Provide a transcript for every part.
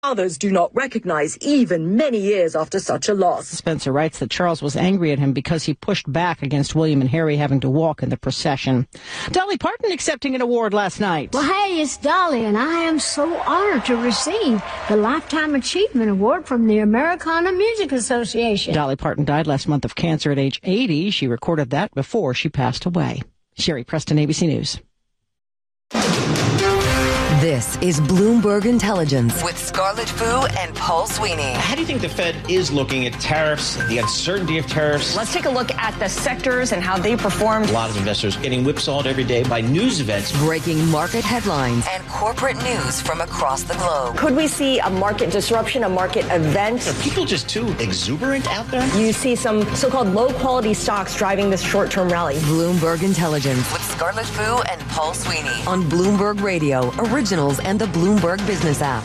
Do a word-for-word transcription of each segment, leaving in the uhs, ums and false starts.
Others do not recognize even many years after such a loss. Spencer writes that Charles was angry at him because he pushed back against William and Harry having to walk in the procession. Dolly Parton accepting an award last night. Well, hey, it's Dolly, and I am so honored to receive the Lifetime Achievement Award from the Americana Music Association. Dolly Parton died last month of cancer at age eighty. She recorded that before she passed away. Sherry Preston, A B C News. This is Bloomberg Intelligence with Scarlett Fu and Paul Sweeney. How do you think the Fed is looking at tariffs, the uncertainty of tariffs? Let's take a look at the sectors and how they performed. A lot of investors getting whipsawed every day by news events. Breaking market headlines and corporate news from across the globe. Could we see a market disruption, a market event? Are people just too exuberant out there? You see some so-called low-quality stocks driving this short-term rally. Bloomberg Intelligence with Scarlett Fu and Paul Sweeney on Bloomberg Radio, originals and the Bloomberg Business app.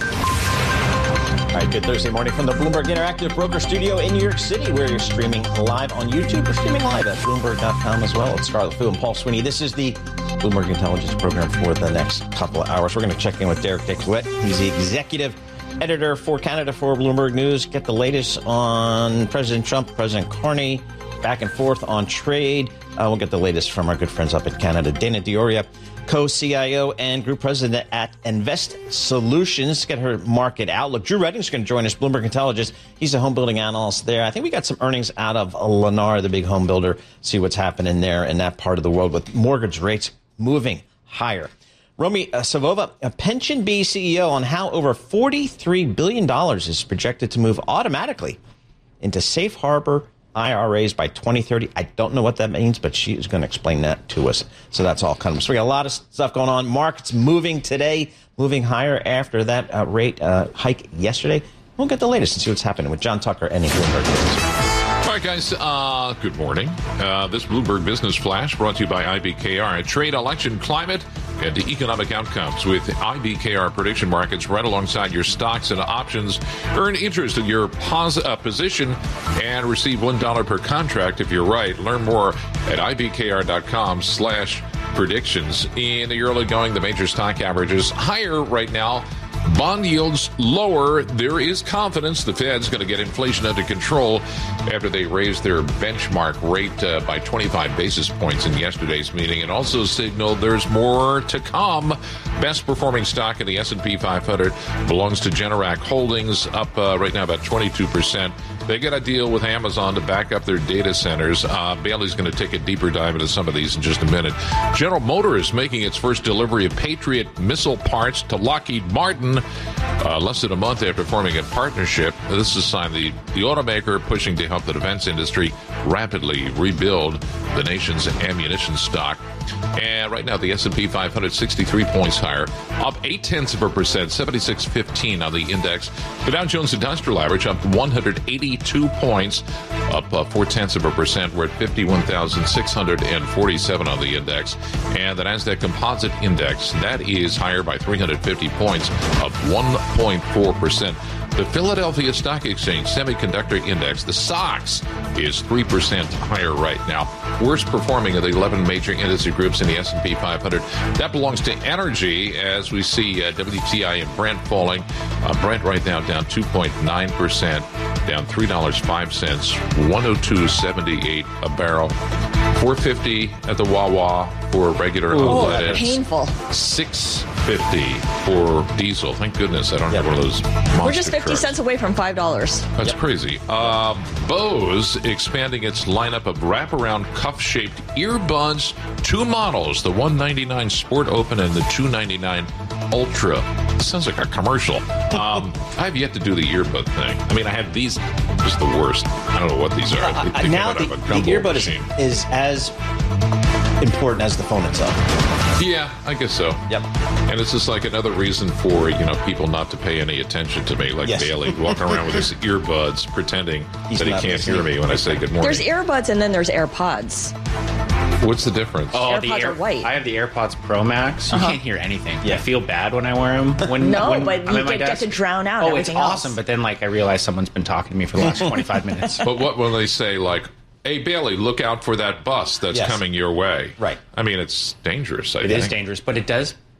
All right, good Thursday morning from the Bloomberg Interactive Broker Studio in New York City, where you're streaming live on YouTube. We're streaming live at Bloomberg dot com as well. It's Scarlett Fu and Paul Sweeney. This is the Bloomberg Intelligence program for the next couple of hours. We're going to check in with Derek Decollette. He's the executive editor for Canada for Bloomberg News. Get the latest on President Trump, President Carney, back and forth on trade. Uh, we'll get the latest from our good friends up in Canada. Dana Dioria, co-C I O and group president at Invest Solutions. Get her market outlook. Drew Redding's going to join us, Bloomberg Intelligence. He's a home building analyst there. I think we got some earnings out of Lennar, the big home builder. See what's happening there in that part of the world with mortgage rates moving higher. Romy Savova, a PensionBee C E O, on how over forty-three billion dollars is projected to move automatically into safe harbor I R As by twenty thirty. I don't know what that means, but she is going to explain that to us. So that's all coming. So we got a lot of stuff going on. Markets moving today, moving higher after that uh, rate uh, hike yesterday. We'll get the latest and see what's happening with John Tucker and the Bloomberg Business. All right, guys, uh, good morning. Uh, this Bloomberg Business Flash brought to you by I B K R. Trade, election, climate, and the economic outcomes with I B K R prediction markets right alongside your stocks and options. Earn interest in your pos- uh, position and receive one dollar per contract if you're right. Learn more at ibkr.com slash predictions. In the early going, the major stock averages higher right now. Bond yields lower. There is confidence the Fed's going to get inflation under control after they raised their benchmark rate uh, by twenty-five basis points in yesterday's meeting, and also signaled there's more to come. Best performing stock in the S and P five hundred belongs to Generac Holdings, up uh, right now about twenty-two percent. They got a deal with Amazon to back up their data centers. Uh, Bailey's going to take a deeper dive into some of these in just a minute. General Motors making its first delivery of Patriot missile parts to Lockheed Martin uh, less than a month after forming a partnership. This is a sign the, the automaker pushing to help the defense industry rapidly rebuild the nation's ammunition stock. And right now, the S and P five hundred, sixty-three points higher, up eight tenths of a percent, seventy-six fifteen on the index. The Dow Jones Industrial Average up one hundred eighty-two points, up uh, four tenths of a percent. We're at fifty-one thousand six hundred forty-seven on the index. And the Nasdaq Composite Index, that is higher by three hundred fifty points, up one point four percent. The Philadelphia Stock Exchange Semiconductor Index, the S O X, is three percent higher right now. Worst performing of the eleven major industry groups in the S and P five hundred. That belongs to energy, as we see uh, W T I and Brent falling. Uh, Brent right now down two point nine percent, down three dollars and five cents, one oh two seventy-eight a barrel. four fifty at the Wawa for regular unleaded. Painful. six fifty for diesel. Thank goodness I don't yep. have one of those monster We're just fifty trucks. cents away from five dollars. That's yep. crazy. Uh, Bose expanding its lineup of wraparound cuff-shaped earbuds. Two models, the one ninety-nine Sport Open and the two ninety-nine Ultra. This sounds like a commercial. Um, I have yet to do the earbud thing. I mean, I have these. Just the worst. I don't know what these are. Uh, now the, the earbud is, is as important as the phone itself. Yeah, I guess so. Yep. And it's just like another reason for, you know, people not to pay any attention to me, like yes. Bailey walking around with his earbuds pretending He's that he can't listening. hear me when I say good morning. There's earbuds and then there's AirPods. What's the difference? Oh, AirPods the Air, are white. I have the AirPods Pro Max. You uh-huh. can't hear anything. Yeah. I feel bad when I wear them. When, no, when but you get, get to drown out Oh, everything it's awesome. else. But then, like, I realize someone's been talking to me for the last twenty-five minutes. But what when they say, like, hey, Bailey, look out for that bus that's yes. coming your way. Right. I mean, it's dangerous, I It think. is dangerous, but it does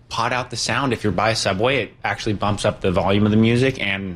pot out the sound. If you're by a subway, it actually bumps up the volume of the music and